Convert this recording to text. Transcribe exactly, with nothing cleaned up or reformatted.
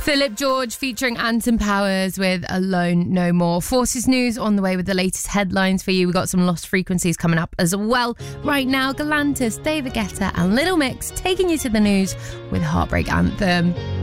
Philip George featuring Anton Powers with Alone No More. Forces News on the way with the latest headlines for you. We've got some Lost Frequencies coming up as well. Right now, Galantis, David Guetta and Little Mix taking you to the news with Heartbreak Anthem.